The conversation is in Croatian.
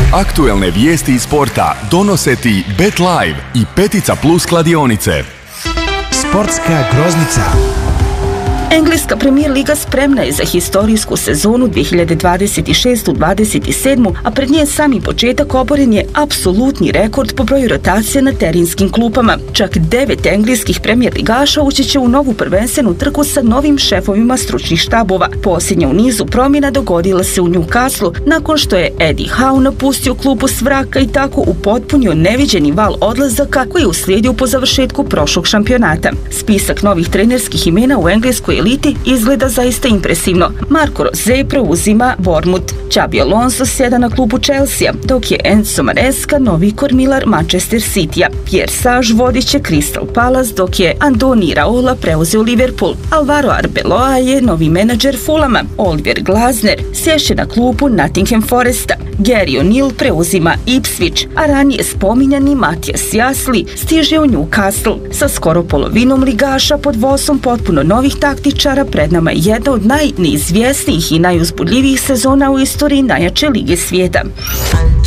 Aktuelne vijesti iz sporta donose ti Bet Live i Petica Plus kladionice. Sportska groznica. Engleska Premier Liga spremna je za historijsku sezonu 2026-27, a pred nje sami početak oboren je apsolutni rekord po broju rotacija na terinskim klupama. Čak 9 engleskih Premier ligaša ući će u novu prvenstvenu trku sa novim šefovima stručnih štabova. Posljednja u nizu promjena dogodila se u Newcastle nakon što je Eddie Howe napustio klupu s vraka i tako upotpunio neviđeni val odlazaka koji je uslijedio po završetku prošlog šampionata. Spisak novih trenerskih imena u engleskoj eliti izgleda zaista impresivno. Marco Rose preuzima Bournemouth, Xabi Alonso sjeda na klubu Chelsea, dok je Enzo Maresca novi kormilar Manchester Citya. Pierre Sage vodit će Crystal Palace, dok je Andoni Iraola preuzeo Liverpool. Alvaro Arbeloa je novi menadžer Fulhama. Oliver Glasner sješće na klubu Nottingham Foresta. Gary O'Neill preuzima Ipswich, a ranije spominjani Matijas Jasli stiže u Newcastle. Sa skoro polovinom ligaša pod vodstvom potpuno novih taktičara pred nama je jedna od najneizvjesnijih i najuzbudljivijih sezona u istoriji najjače lige svijeta.